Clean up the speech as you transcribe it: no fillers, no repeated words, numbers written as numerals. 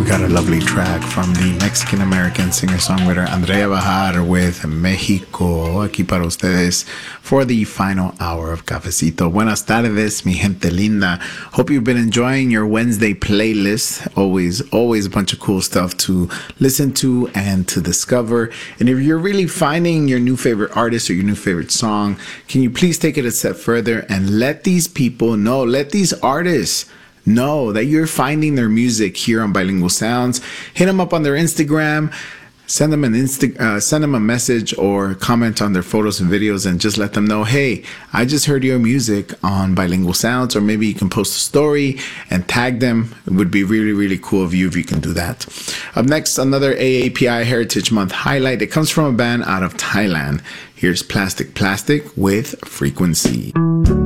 got a lovely track from the Mexican-American singer-songwriter Andrea Bajar with Mexico, aquí para ustedes for the final hour of Cafecito. Buenas tardes, mi gente linda. Hope you've been enjoying your Wednesday playlist. Always a bunch of cool stuff to listen to and to discover. And if you're really finding your new favorite artist or your new favorite song, can you please take it a step further and let these people know, let these artists know that you're finding their music here on Bilingual Sounds. Hit them up on their Instagram, send them a message or comment on their photos and videos and just let them know, hey, I just heard your music on Bilingual Sounds. Or maybe you can post a story and tag them. It would be really, really cool of you if you can do that. Up next, another AAPI Heritage Month highlight. It comes from a band out of Thailand. Here's Plastic with Frequency.